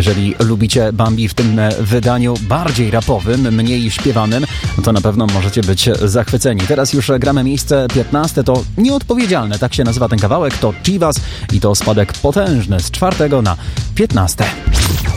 Jeżeli lubicie Bambi w tym wydaniu bardziej rapowym, mniej śpiewanym, to na pewno możecie być zachwyceni. Teraz już gramy miejsce 15, to Nieodpowiedzialne, tak się nazywa ten kawałek, to Chivas i to spadek potężny z 4 na 15.